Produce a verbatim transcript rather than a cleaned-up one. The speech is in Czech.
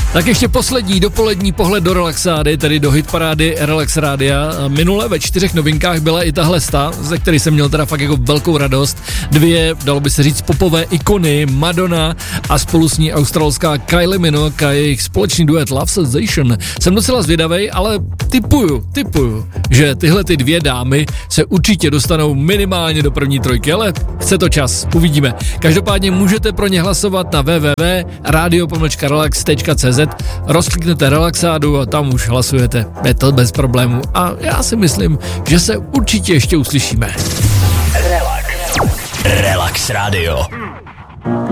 Tak ještě poslední dopolední pohled do relaxády, tedy do hitparády Relax Rádia. Minule ve čtyřech novinkách byla i tahle sta, ze který jsem měl teda fakt jako velkou radost. Dvě, dalo by se říct, popové ikony, Madonna a spolu s ní australská Kylie Minogue a jejich společný duet Love Sensation. Jsem docela zvědavej, ale tipuju, tipuju, že tyhle ty dvě dámy se určitě dostanou minimálně do první trojky, ale chce to čas, uvidíme. Každopádně můžete pro ně hlasovat na w w w tečka radio pomlčka relax tečka c z, rozkliknete relaxádu a tam už hlasujete. Je to bez problému a já si myslím, že se určitě ještě uslyšíme. Relax. Relax Radio.